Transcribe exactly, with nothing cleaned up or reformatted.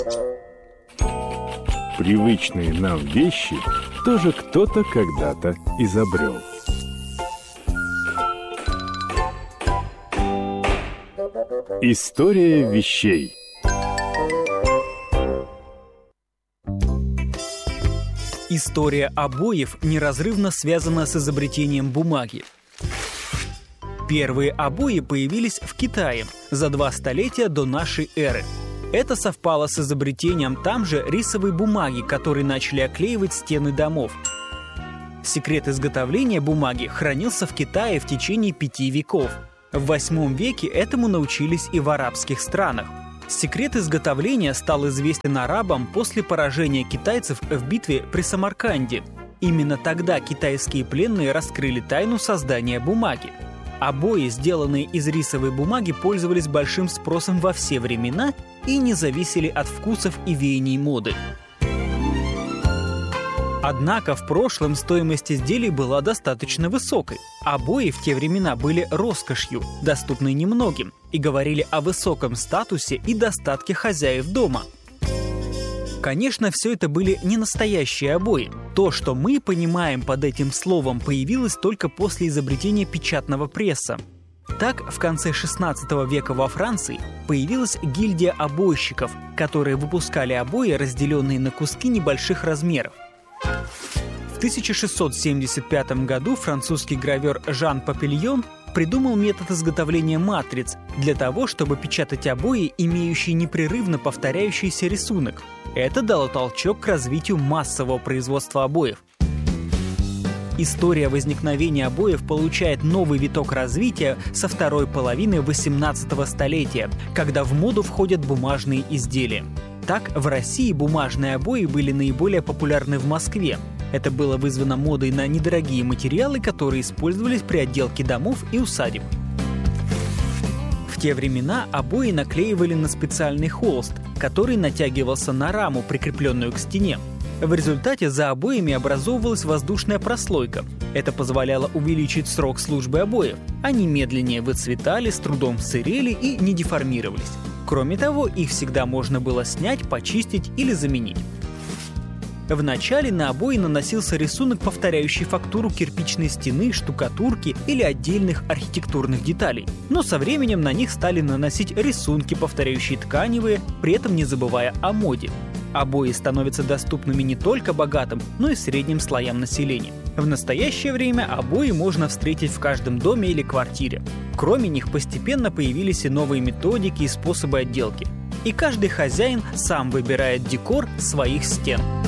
Привычные нам вещи тоже кто-то когда-то изобрел. История вещей. История обоев неразрывно связана с изобретением бумаги. Первые обои появились в Китае за два столетия до нашей эры. Это совпало с изобретением там же рисовой бумаги, которой начали оклеивать стены домов. Секрет изготовления бумаги хранился в Китае в течение пяти веков. В восьмом веке этому научились и в арабских странах. Секрет изготовления стал известен арабам после поражения китайцев в битве при Самарканде. Именно тогда китайские пленные раскрыли тайну создания бумаги. Обои, сделанные из рисовой бумаги, пользовались большим спросом во все времена и не зависели от вкусов и веяний моды. Однако в прошлом стоимость изделий была достаточно высокой. Обои в те времена были роскошью, доступной немногим, и говорили о высоком статусе и достатке хозяев дома. Конечно, все это были не настоящие обои. То, что мы понимаем под этим словом, появилось только после изобретения печатного пресса. Так, в конце шестнадцатого века во Франции появилась гильдия обойщиков, которые выпускали обои, разделенные на куски небольших размеров. В тысяча шестьсот семьдесят пятом году французский гравер Жан Папильон придумал метод изготовления матриц для того, чтобы печатать обои, имеющие непрерывно повторяющийся рисунок. Это дало толчок к развитию массового производства обоев. История возникновения обоев получает новый виток развития со второй половины восемнадцатого столетия, когда в моду входят бумажные изделия. Так, в России бумажные обои были наиболее популярны в Москве. Это было вызвано модой на недорогие материалы, которые использовались при отделке домов и усадеб. В те времена обои наклеивали на специальный холст, который натягивался на раму, прикрепленную к стене. В результате за обоями образовывалась воздушная прослойка. Это позволяло увеличить срок службы обоев. Они медленнее выцветали, с трудом сырели и не деформировались. Кроме того, их всегда можно было снять, почистить или заменить. Вначале на обои наносился рисунок, повторяющий фактуру кирпичной стены, штукатурки или отдельных архитектурных деталей. Но со временем на них стали наносить рисунки, повторяющие тканевые, при этом не забывая о моде. Обои становятся доступными не только богатым, но и средним слоям населения. В настоящее время обои можно встретить в каждом доме или квартире. Кроме них постепенно появились и новые методики и способы отделки. И каждый хозяин сам выбирает декор своих стен.